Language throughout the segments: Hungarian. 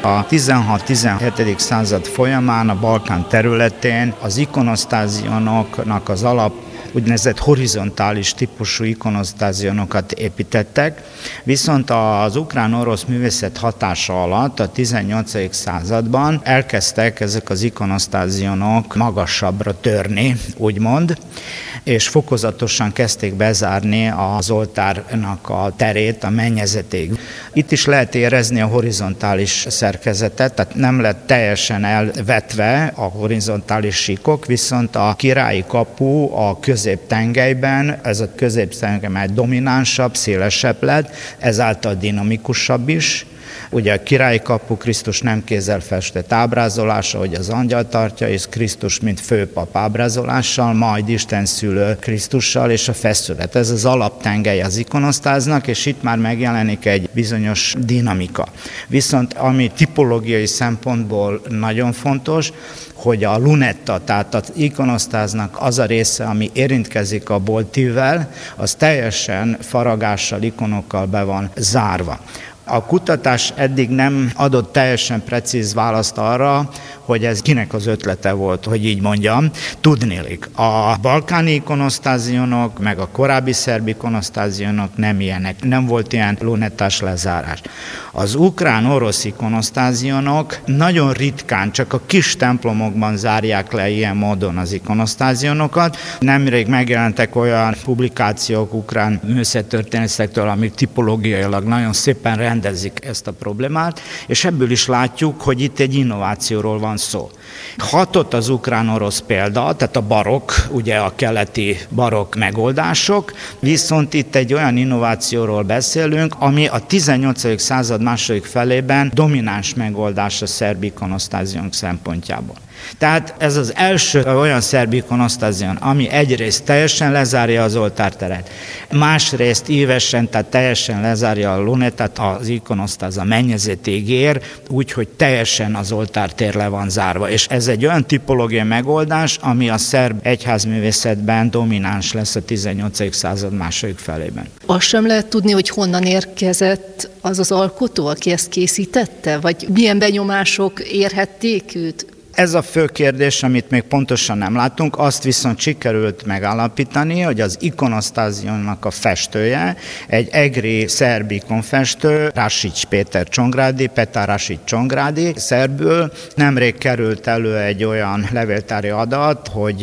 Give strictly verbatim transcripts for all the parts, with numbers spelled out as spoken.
A tizenhat-tizenhetedik század folyamán a Balkán területén az ikonosztázionoknak az alap úgynevezett horizontális típusú ikonosztázionokat építettek, viszont az ukrán-orosz művészet hatása alatt a tizennyolcadik században elkezdtek ezek az ikonosztázionok magasabbra törni, úgymond, és fokozatosan kezdték bezárni az oltárnak a terét a mennyezetig. Itt is lehet érezni a horizontális szerkezetet, tehát nem lett teljesen elvetve a horizontális síkok, viszont a királyi kapu a középtengelyben, ez a középtengely már dominánsabb, szélesebb lett, ezáltal dinamikusabb is. Ugye a királyi kapu Krisztus nem kézzel festett ábrázolása, hogy az angyal tartja, és Krisztus mint főpap ábrázolással, majd Isten szülő Krisztussal és a feszület. Ez az alaptengely az ikonosztáznak, és itt már megjelenik egy bizonyos dinamika. Viszont ami tipológiai szempontból nagyon fontos, hogy a lunetta, tehát az ikonosztáznak az a része, ami érintkezik a boltívvel, az teljesen faragással, ikonokkal be van zárva. A kutatás eddig nem adott teljesen precíz választ arra, hogy ez kinek az ötlete volt, hogy így mondjam. Tudniillik, a balkáni ikonosztázionok, meg a korábbi szerb ikonosztázionok nem ilyenek, nem volt ilyen lunettás lezárás. Az ukrán-orosz ikonosztázionok nagyon ritkán, csak a kis templomokban zárják le ilyen módon az ikonosztázionokat. Nemrég megjelentek olyan publikációk ukrán művészettörténészektől, amik tipológiailag nagyon szépen rendezik ezt a problémát, és ebből is látjuk, hogy itt egy innovációról van szó. Hatott az ukrán-orosz példa, tehát a barokk, ugye a keleti barokk megoldások, viszont itt egy olyan innovációról beszélünk, ami a tizennyolcadik század második felében domináns megoldás a szerb ikonosztáziónk szempontjából. Tehát ez az első olyan szerb ikonosztázion, ami egyrészt teljesen lezárja az oltárteret, másrészt ívesen, tehát teljesen lezárja a lunettát, az ikonosztáz a mennyezetig ér, úgyhogy teljesen az oltártér le van zárva. És ez egy olyan tipológiai megoldás, ami a szerb egyházművészetben domináns lesz a tizennyolcadik század második felében. Azt sem lehet tudni, hogy honnan érkezett az az alkotó, aki ezt készítette? Vagy milyen benyomások érhették őt? Ez a fő kérdés, amit még pontosan nem látunk, azt viszont sikerült megállapítani, hogy az ikonosztázionnak a festője, egy egri szerb ikonfestő, Rasics Péter Csongrádi, Petar Rasics Csongrádi, szerbül. Nemrég került elő egy olyan levéltári adat, hogy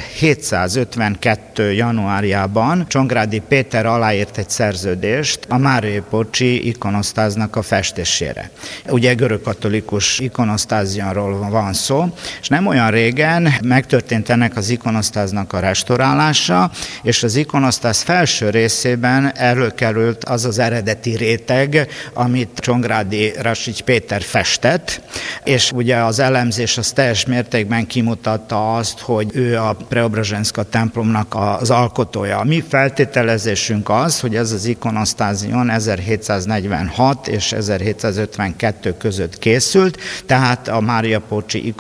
ezerhétszázötvenkettő januárjában Csongrádi Péter aláírt egy szerződést a Mária Pocsi ikonosztáznak a festésére. Ugye görögkatolikus ikonosztázionról van szó, és nem olyan régen megtörtént ennek az ikonosztáznak a restaurálása, és az ikonosztáz felső részében előkerült az az eredeti réteg, amit Csongrádi Rasics Péter festett, és ugye az elemzés az teljes mértékben kimutatta azt, hogy ő a Preobrazhenszka templomnak az alkotója. A mi feltételezésünk az, hogy ez az ikonosztázion ezerhétszáznegyvenhat és ezerhétszázötvenkettő között készült, tehát a Mária Pocsi ikonosztázionig.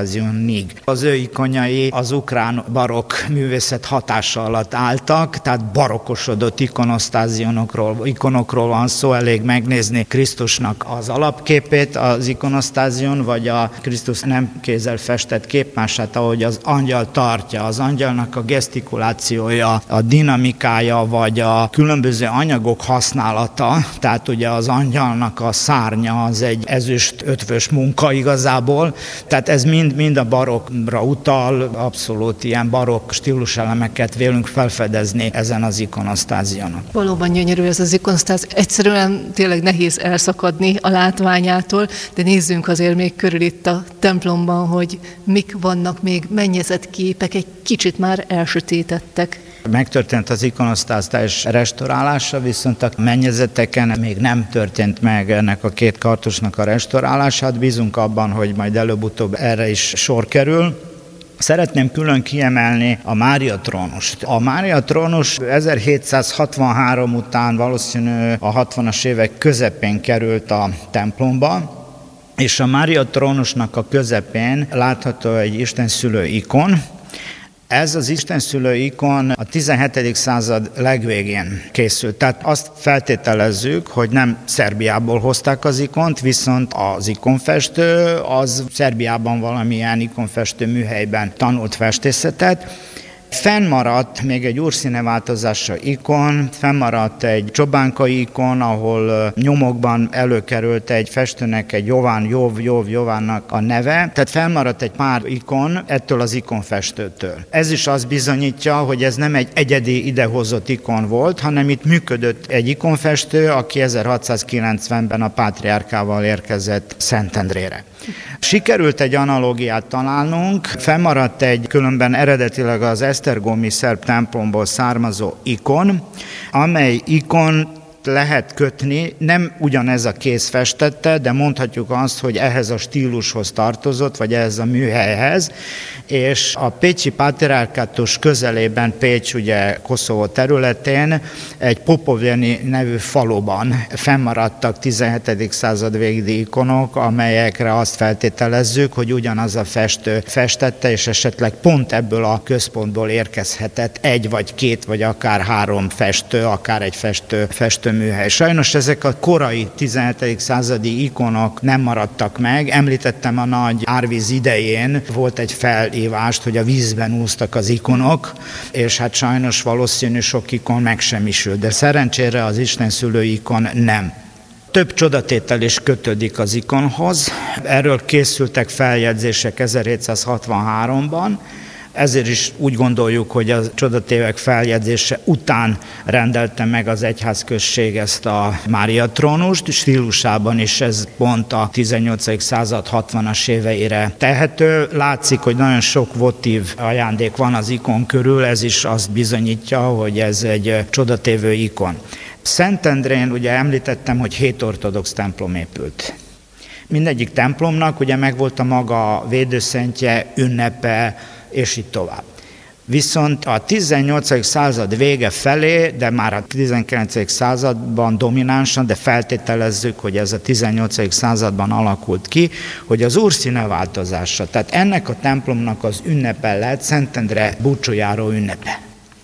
Az ő ikonjai az ukrán barokk művészet hatása alatt álltak, tehát barokkosodott ikonosztázionokról, ikonokról van szó, elég megnézni Krisztusnak az alapképét az ikonosztázion, vagy a Krisztus nem kézzel festett képmását, ahogy az angyal tartja, az angyalnak a gesztikulációja, a dinamikája, vagy a különböző anyagok használata, tehát ugye az angyalnak a szárnya az egy ezüst ötvös munka igazából, tehát ez mind, mind a barokkra utal, abszolút ilyen barokk stíluselemeket vélünk felfedezni ezen az ikonosztázionon. Valóban gyönyörű ez az ikonosztáz. Egyszerűen tényleg nehéz elszakadni a látványától, de nézzünk azért még körül itt a templomban, hogy mik vannak még mennyezetképek, egy kicsit már elsötétettek. Megtörtént az ikonosztáz teljes restaurálása, viszont a mennyezeteken még nem történt meg ennek a két kartusnak a restaurálását. Bízunk abban, hogy majd előbb-utóbb erre is sor kerül. Szeretném külön kiemelni a Mária trónust. A Mária trónus ezerhétszázhatvanhárom után valószínű a hatvanas évek közepén került a templomba, és a Mária trónusnak a közepén látható egy istenszülő ikon. Ez az istenszülő ikon a tizenhetedik század legvégén készült. Tehát azt feltételezzük, hogy nem Szerbiából hozták az ikont, viszont az ikonfestő az Szerbiában valamilyen ikonfestő műhelyben tanult festészetet. Fennmaradt még egy úrszíneváltozása ikon, fennmaradt egy csobánkai ikon, ahol nyomokban előkerült egy festőnek, egy Jován, Jov, Jov, Jovánnak a neve, tehát fennmaradt egy pár ikon ettől az ikonfestőtől. Ez is azt bizonyítja, hogy ez nem egy egyedi idehozott ikon volt, hanem itt működött egy ikonfestő, aki ezerhatszázkilencvenben a pátriárkával érkezett Szentendrére. Sikerült egy analógiát találnunk, fennmaradt egy különben eredetileg az esztergomi szerb templomból származó ikon, amely ikon lehet kötni, nem ugyanez a kéz festette, de mondhatjuk azt, hogy ehhez a stílushoz tartozott, vagy ehhez a műhelyhez, és a pécsi pátriárkátus közelében, Pécs ugye Koszovó területén, egy Popovjeni nevű faluban fennmaradtak tizenhetedik század végi ikonok, amelyekre azt feltételezzük, hogy ugyanaz a festő festette, és esetleg pont ebből a központból érkezhetett egy vagy két, vagy akár három festő, akár egy festő, festő műhely. Sajnos ezek a korai tizenhetedik századi ikonok nem maradtak meg. Említettem, a nagy árvíz idején volt egy felhívást, hogy a vízben úsztak az ikonok, és hát sajnos valószínű sok ikon megsemmisült, de szerencsére az istenszülő ikon nem. Több csodatétel is kötődik az ikonhoz. Erről készültek feljegyzések ezerhétszázhatvanháromban, ezért is úgy gondoljuk, hogy a csodatévek feljegyzése után rendelte meg az egyházközség ezt a Mária trónust, stílusában is ez pont a tizennyolcadik század hatvanas éveire tehető. Látszik, hogy nagyon sok votív ajándék van az ikon körül, ez is azt bizonyítja, hogy ez egy csodatévő ikon. Szentendrén ugye említettem, hogy hét ortodox templom épült. Mindegyik templomnak ugye megvolt a maga védőszentje, ünnepe, és így tovább. Viszont a tizennyolcadik század vége felé, de már a tizenkilencedik században dominánsan, de feltételezzük, hogy ez a tizennyolcadik században alakult ki, hogy az úrszíne változása, tehát ennek a templomnak az ünnepe lett Szentendre búcsújáró ünnepe.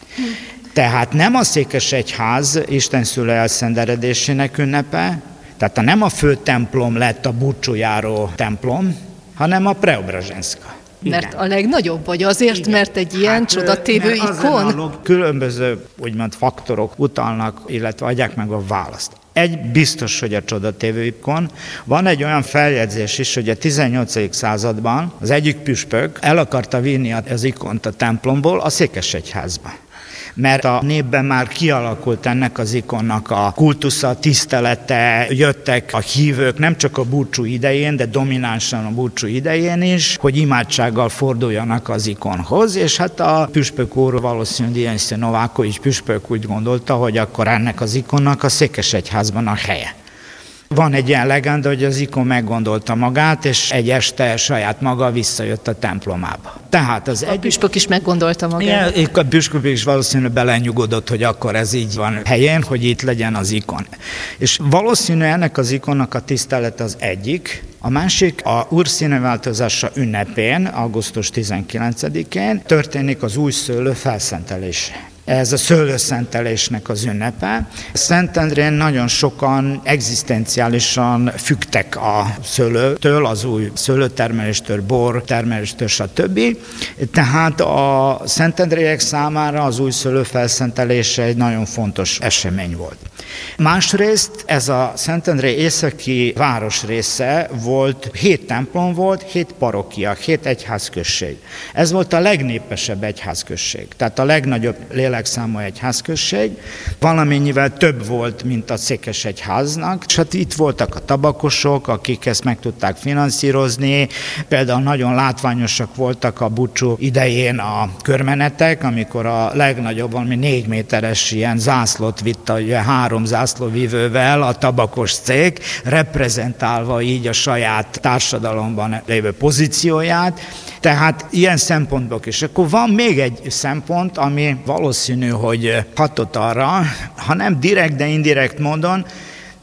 Tehát nem a székesegyház istenszülő elszenderedésének ünnepe, tehát nem a fő templom lett a búcsújáró templom, hanem a Preobrazhenszka. Mert a legnagyobb, vagy azért, igen, mert egy ilyen hát, csodatévő ikon? Különböző úgymond faktorok utalnak, illetve adják meg a választ. Egy biztos, hogy a csodatévő ikon. Van egy olyan feljegyzés is, hogy a tizennyolcadik században az egyik püspök el akarta vinni az ikont a templomból a székesegyházba. Mert a népben már kialakult ennek az ikonnak a kultusza, tisztelete, jöttek a hívők nem csak a búcsú idején, de dominánsan a búcsú idején is, hogy imádsággal forduljanak az ikonhoz, és hát a püspök úr, valószínűleg Dionýzos Novákovics püspök úgy gondolta, hogy akkor ennek az ikonnak a székesegyházban a helye. Van egy ilyen legenda, hogy az ikon meggondolta magát, és egy este saját maga visszajött a templomába. Tehát az a egy... püspök is meggondolta magát. Igen, a püspök is valószínűleg belenyugodott, hogy akkor ez így van helyén, hogy itt legyen az ikon. És valószínű ennek az ikonnak a tisztelet az egyik, a másik a úrszíneváltozása ünnepén, augusztus tizenkilencedikén történik az új szőlő felszentelése. Ez a szőlőszentelésnek az ünnepe. Szentendrén nagyon sokan egzisztenciálisan függtek a szőlőtől, az új szőlőtermeléstől, bor termeléstől, stb. Tehát a szentendréiek számára az új szőlő felszentelése egy nagyon fontos esemény volt. Másrészt ez a Szentendrei északi városrésze volt, hét templom volt, hét parokia, hét egyházközség. Ez volt a legnépesebb egyházközség, tehát a legnagyobb lélekszámú egyházközség, valamennyivel több volt, mint a székesegyháznak, és hát itt voltak a tabakosok, akik ezt meg tudták finanszírozni, például nagyon látványosak voltak a búcsú idején a körmenetek, amikor a legnagyobb, valami négy méteres ilyen zászlót vitt, ugye három zászlóvívővel a tabakos cég, reprezentálva így a saját társadalomban lévő pozícióját, tehát ilyen szempontból is. Akkor van még egy szempont, ami valószínű, hogy hatott arra, ha nem direkt, de indirekt módon,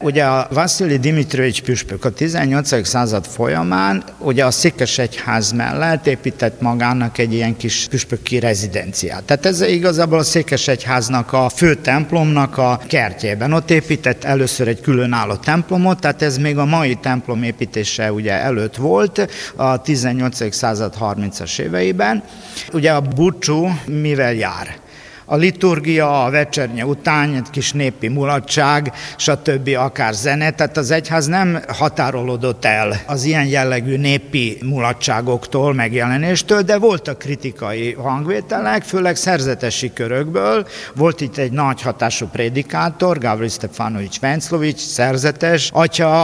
ugye a Vasszili Dimitrijevics püspök a tizennyolcadik század folyamán ugye a székesegyház mellett épített magának egy ilyen kis püspöki rezidenciát. Tehát ez igazából a székesegyháznak a fő templomnak a kertjében. Ott épített először egy különálló templomot, tehát ez még a mai templom építése ugye előtt volt a tizennyolcadik század harmincas éveiben. Ugye a búcsú mivel jár? A liturgia, a vecsernye után, egy kis népi mulatság, stb. Akár zene, tehát az egyház nem határolódott el az ilyen jellegű népi mulatságoktól, megjelenéstől, de voltak kritikai hangvételek, főleg szerzetesi körökből. Volt itt egy nagy hatású prédikátor, Gavril Stefanovics Venclovics, szerzetes atya,